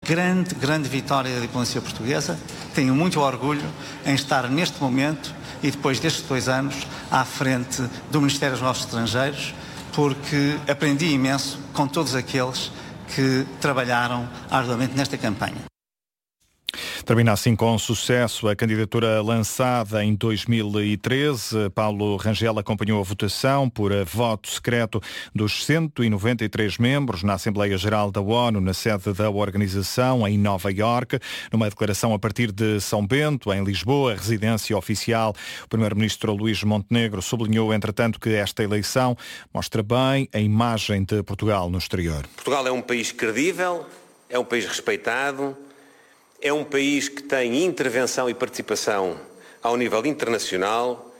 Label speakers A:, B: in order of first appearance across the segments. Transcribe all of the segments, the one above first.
A: grande vitória da diplomacia portuguesa. Tenho muito orgulho em estar neste momento e depois destes 2 anos à frente do Ministério dos Negócios Estrangeiros, porque aprendi imenso com todos aqueles que trabalharam arduamente nesta campanha.
B: Termina assim com sucesso a candidatura lançada em 2013. Paulo Rangel acompanhou a votação por voto secreto dos 193 membros na Assembleia Geral da ONU, na sede da organização em Nova Iorque. Numa declaração a partir de São Bento, em Lisboa, residência oficial, o primeiro-ministro Luís Montenegro sublinhou, entretanto, que esta eleição mostra bem a imagem de Portugal no exterior.
C: Portugal é um país credível, é um país respeitado, é um país que tem intervenção e participação ao nível internacional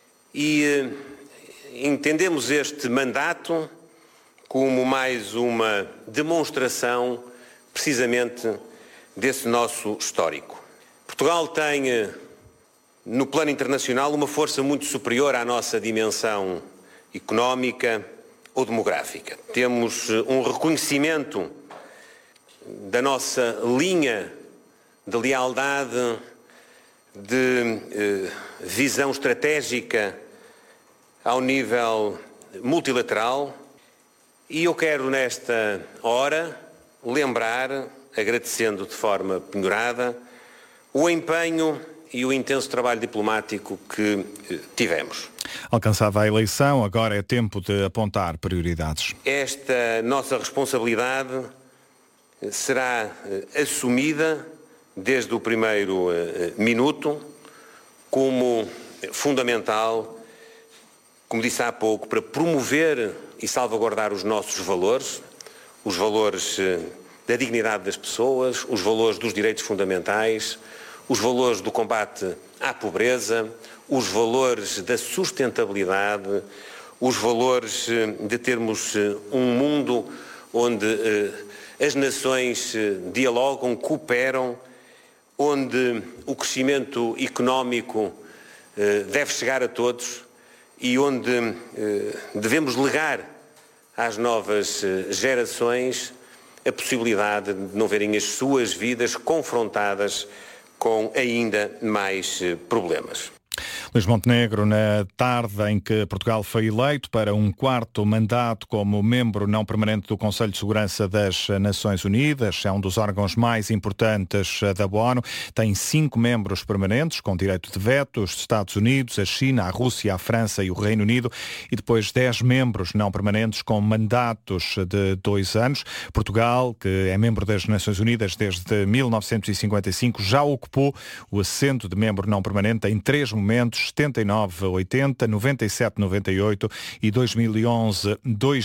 C: e entendemos este mandato como mais uma demonstração precisamente desse nosso histórico. Portugal tem, no plano internacional, uma força muito superior à nossa dimensão económica ou demográfica. Temos um reconhecimento da nossa linha de lealdade, de visão estratégica ao nível multilateral. E eu quero, nesta hora, lembrar, agradecendo de forma penhorada, o empenho e o intenso trabalho diplomático que tivemos.
B: Alcançada a eleição, agora é tempo de apontar prioridades.
C: Esta nossa responsabilidade será assumida desde o primeiro minuto como fundamental, como disse há pouco, para promover e salvaguardar os nossos valores, os valores da dignidade das pessoas, os valores dos direitos fundamentais, os valores do combate à pobreza, os valores da sustentabilidade, os valores de termos um mundo onde as nações dialogam, cooperam, onde o crescimento económico deve chegar a todos e onde devemos legar às novas gerações a possibilidade de não verem as suas vidas confrontadas com ainda mais problemas.
B: Luís Montenegro, na tarde em que Portugal foi eleito para um 4º mandato como membro não permanente do Conselho de Segurança das Nações Unidas, é um dos órgãos mais importantes da ONU, tem 5 membros permanentes com direito de veto, os Estados Unidos, a China, a Rússia, a França e o Reino Unido, e depois 10 membros não permanentes com mandatos de 2 anos. Portugal, que é membro das Nações Unidas desde 1955, já ocupou o assento de membro não permanente em 3 momentos, 79, 80, 97, 98 e 2011,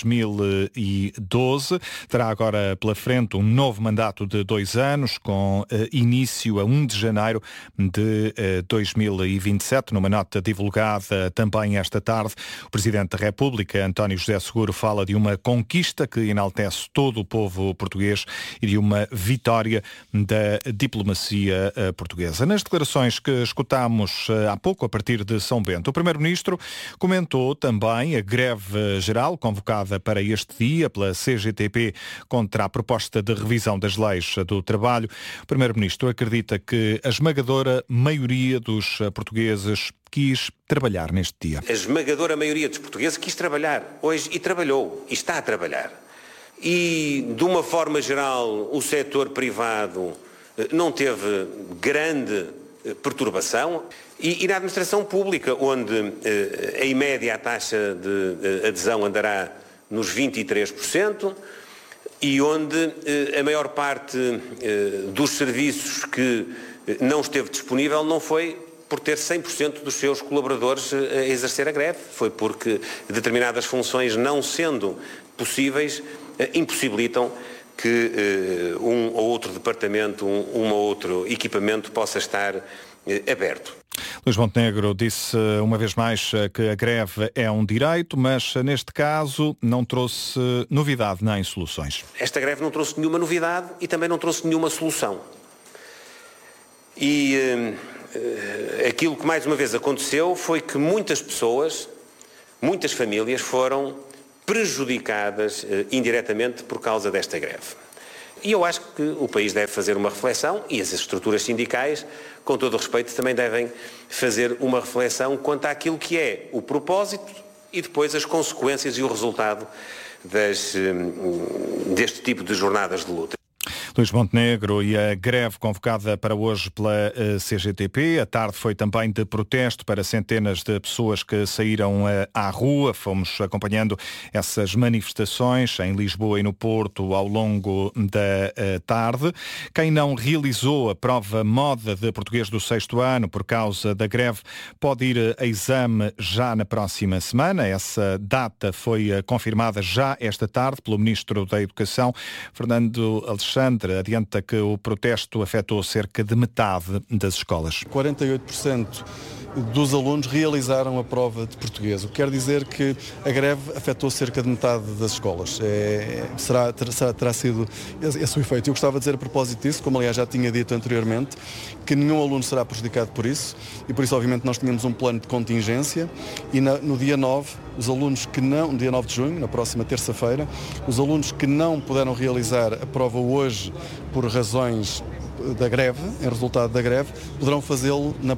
B: 2012. Terá agora pela frente um novo mandato de 2 anos, com início a 1 de janeiro de 2027. Numa nota divulgada também esta tarde, o Presidente da República, António José Seguro, fala de uma conquista que enaltece todo o povo português e de uma vitória da diplomacia portuguesa. Nas declarações que escutámos há pouco, a partir de São Bento, o Primeiro-Ministro comentou também a greve geral convocada para este dia pela CGTP contra a proposta de revisão das leis do trabalho. O Primeiro-Ministro acredita que a esmagadora maioria dos portugueses quis trabalhar neste dia.
C: A esmagadora maioria dos portugueses quis trabalhar hoje e trabalhou e está a trabalhar. E, de uma forma geral, o setor privado não teve grande perturbação. E na administração pública, onde em média a taxa de adesão andará nos 23% e onde a maior parte dos serviços que não esteve disponível não foi por ter 100% dos seus colaboradores a exercer a greve. Foi porque determinadas funções, não sendo possíveis, impossibilitam que um ou outro departamento, um ou outro equipamento possa estar aberto.
B: Luís Montenegro disse uma vez mais que a greve é um direito, mas neste caso não trouxe novidade nem soluções.
C: Esta greve não trouxe nenhuma novidade e também não trouxe nenhuma solução. E aquilo que mais uma vez aconteceu foi que muitas pessoas, muitas famílias foram prejudicadas indiretamente por causa desta greve. E eu acho que o país deve fazer uma reflexão e as estruturas sindicais, com todo o respeito, também devem fazer uma reflexão quanto àquilo que é o propósito e depois as consequências e o resultado deste tipo de jornadas de luta.
B: Luís Montenegro e a greve convocada para hoje pela CGTP. A tarde foi também de protesto para centenas de pessoas que saíram à rua. Fomos acompanhando essas manifestações em Lisboa e no Porto ao longo da tarde. Quem não realizou a prova moda de português do 6º ano por causa da greve pode ir a exame já na próxima semana. Essa data foi confirmada já esta tarde pelo Ministro da Educação, Fernando Alexandre. Adianta que o protesto afetou cerca de metade das escolas.
D: 48% dos alunos realizaram a prova de português, o que quer dizer que a greve afetou cerca de metade das escolas. Terá sido esse o efeito. Eu gostava de dizer a propósito disso, como aliás já tinha dito anteriormente, que nenhum aluno será prejudicado por isso e por isso obviamente nós tínhamos um plano de contingência e no dia 9, os alunos que não, no dia 9 de junho, na próxima terça-feira, os alunos que não puderam realizar a prova hoje por razões da greve, em resultado da greve, deverão fazê-lo na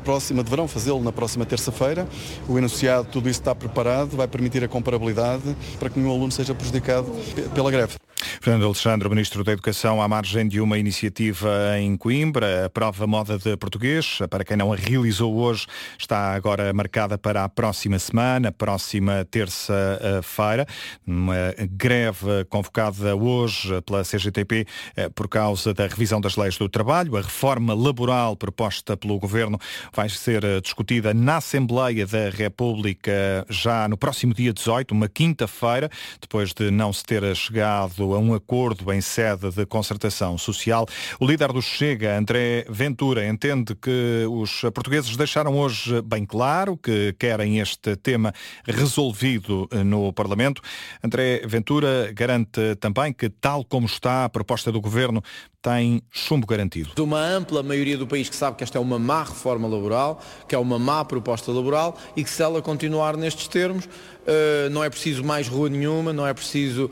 D: próxima terça-feira. O enunciado, tudo isso está preparado, vai permitir a comparabilidade para que nenhum aluno seja prejudicado pela greve.
B: Fernando Alexandre, Ministro da Educação, à margem de uma iniciativa em Coimbra, a prova moda de português, para quem não a realizou hoje, está agora marcada para a próxima semana, próxima terça-feira. Uma greve convocada hoje pela CGTP por causa da revisão das leis do trabalho. A reforma laboral proposta pelo Governo vai ser discutida na Assembleia da República já no próximo dia 18, uma quinta-feira, depois de não se ter chegado a um acordo em sede de concertação social. O líder do Chega, André Ventura, entende que os portugueses deixaram hoje bem claro que querem este tema resolvido no Parlamento. André Ventura garante também que, tal como está a proposta do Governo, tem chumbo garantido.
E: De uma ampla maioria do país que sabe que esta é uma má reforma laboral, que é uma má proposta laboral e que se ela continuar nestes termos, não é preciso mais rua nenhuma, não é preciso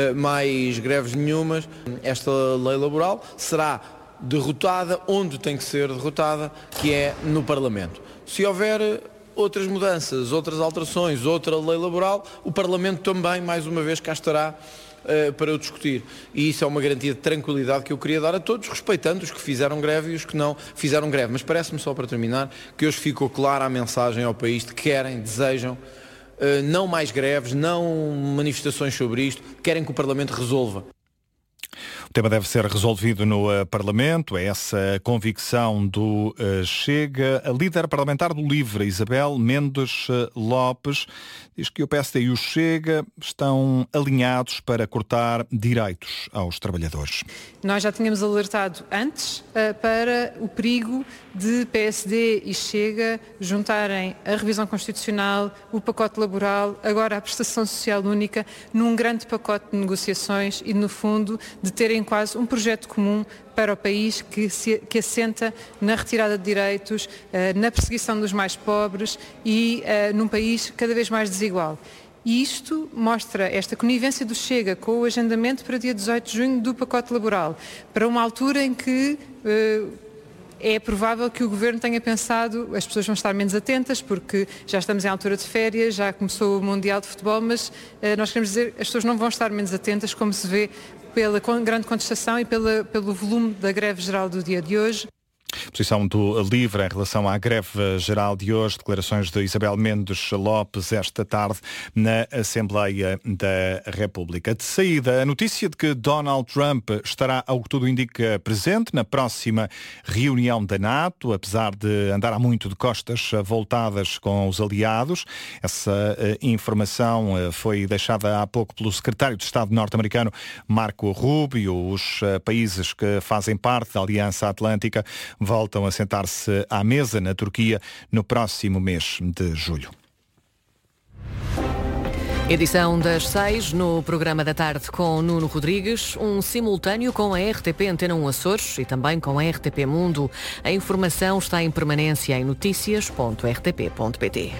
E: mais greves nenhumas. Esta lei laboral será derrotada onde tem que ser derrotada, que é no Parlamento. Se houver outras mudanças, outras alterações, outra lei laboral, o Parlamento também, mais uma vez, cá estará para o discutir. E isso é uma garantia de tranquilidade que eu queria dar a todos, respeitando os que fizeram greve e os que não fizeram greve. Mas parece-me, só para terminar, que hoje ficou clara a mensagem ao país de que querem, desejam, não mais greves, não manifestações sobre isto, querem que o Parlamento resolva.
B: O tema deve ser resolvido no Parlamento, é essa a convicção do Chega. A líder parlamentar do LIVRE, Isabel Mendes Lopes, diz que o PSD e o Chega estão alinhados para cortar direitos aos trabalhadores.
F: Nós já tínhamos alertado antes para o perigo de PSD e Chega juntarem a revisão constitucional, o pacote laboral, agora a prestação social única, num grande pacote de negociações e, no fundo, de terem quase um projeto comum para o país que assenta na retirada de direitos, na perseguição dos mais pobres e num país cada vez mais desigual. E isto mostra esta conivência do Chega com o agendamento para dia 18 de junho do pacote laboral, para uma altura em que é provável que o Governo tenha pensado, as pessoas vão estar menos atentas porque já estamos em altura de férias, já começou o Mundial de Futebol, mas nós queremos dizer que as pessoas não vão estar menos atentas, como se vê pela grande contestação e pelo volume da greve geral do dia de hoje.
B: Posição do LIVRE em relação à greve geral de hoje, declarações de Isabel Mendes Lopes esta tarde na Assembleia da República. De saída, a notícia de que Donald Trump estará, ao que tudo indica, presente na próxima reunião da NATO, apesar de andar há muito de costas voltadas com os aliados. Essa informação foi deixada há pouco pelo secretário de Estado norte-americano Marco Rubio. Os países que fazem parte da Aliança Atlântica voltam a sentar-se à mesa na Turquia no próximo mês de julho.
G: Edição das 6 no programa da tarde com Nuno Rodrigues, um simultâneo com a RTP Antena 1 Açores e também com a RTP Mundo. A informação está em permanência em noticias.rtp.pt.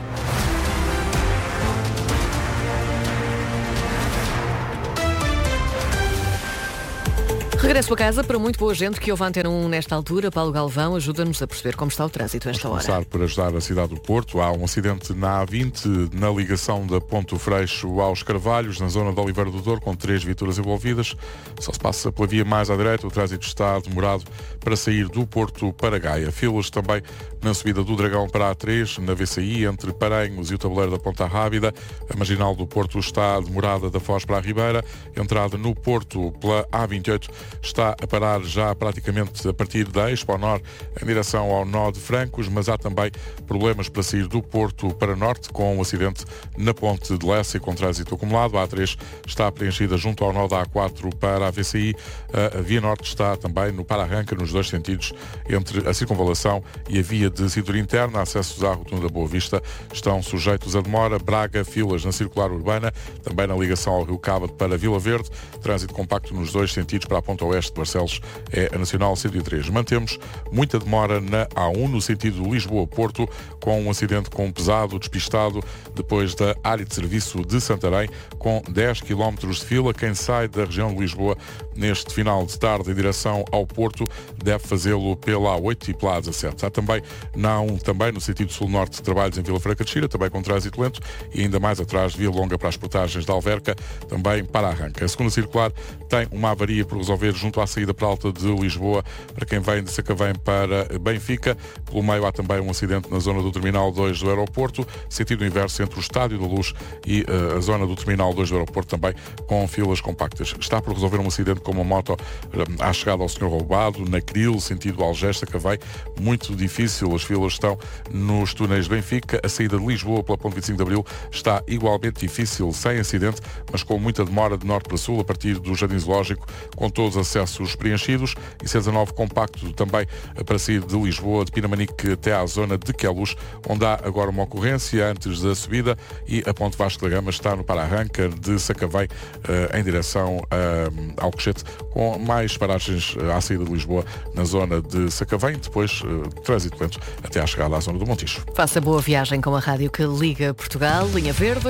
G: Regresso a casa para muito boa gente que ouve a Antena 1 nesta altura. Paulo Galvão ajuda-nos a perceber como está o trânsito esta hora.
H: Vamos começar por ajudar a cidade do Porto. Há um acidente na A20, na ligação da Ponte do Freixo aos Carvalhos, na zona de Oliveira do Douro, com 3 viaturas envolvidas. Só se passa pela via mais à direita. O trânsito está demorado para sair do Porto para Gaia. Filas também na subida do Dragão para a A3, na VCI, entre Paranhos e o tabuleiro da Ponta Rábida. A marginal do Porto está demorada da Foz para a Ribeira. Entrada no Porto pela A28 está a parar já praticamente a partir da Expo Nor em direção ao nó de Francos, mas há também problemas para sair do Porto para Norte, com um acidente na Ponte de Lessa e com trânsito acumulado. A A3 está preenchida junto ao nó da A4 para a VCI. A Via Norte está também no para-arranca nos dois sentidos, entre a circunvalação e a via de cintura interna. Acessos à Rotunda Boa Vista estão sujeitos a demora. Braga, filas na circular urbana, também na ligação ao Rio Caba para Vila Verde. Trânsito compacto nos dois sentidos para a ponta oeste de Barcelos, é a Nacional 103. Mantemos muita demora na A1, no sentido Lisboa-Porto, com um acidente com um pesado despistado depois da área de serviço de Santarém, com 10 km de fila. Quem sai da região de Lisboa neste final de tarde em direção ao Porto deve fazê-lo pela A8 e pela A17. Há também na A1, também no sentido sul-norte, trabalhos em Vila Franca de Xira, também com trânsito lento, e ainda mais atrás de Via Longa para as portagens da Alverca, também para arranca. A segunda circular tem uma avaria por resolver junto à saída para Alta de Lisboa, para quem vem de Sacavém para Benfica. Pelo meio há também um acidente na zona do Terminal 2 do aeroporto, sentido inverso entre o Estádio da Luz e a zona do Terminal 2 do aeroporto, também com filas compactas. Está por resolver um acidente com uma moto à chegada ao Senhor Roubado, na Cril, sentido Algés-Sacavém, muito difícil. As filas estão nos túneis de Benfica. A saída de Lisboa pela Ponte 25 de Abril está igualmente difícil, sem acidente, mas com muita demora de norte para sul, a partir do Jardim Zoológico, com todos os acessos preenchidos. E C19 compacto também para sair de Lisboa, de Pinamanique até à zona de Queluz, onde há agora uma ocorrência antes da subida, e a Ponte Vasco da Gama está no para-arranca de Sacavém em direção ao Cochete, com mais paragens à saída de Lisboa na zona de Sacavém, depois trânsito lento até à chegada à zona do Montijo.
G: Faça boa viagem com a rádio que liga Portugal. Linha Verde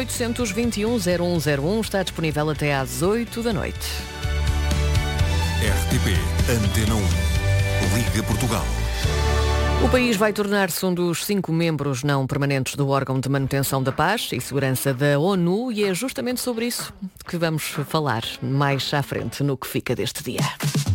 G: 821-0101 está disponível até às 8 da noite.
I: RTP Antena 1 Liga Portugal.
G: O país vai tornar-se um dos 5 membros não permanentes do órgão de manutenção da paz e segurança da ONU, e é justamente sobre isso que vamos falar mais à frente no que fica deste dia.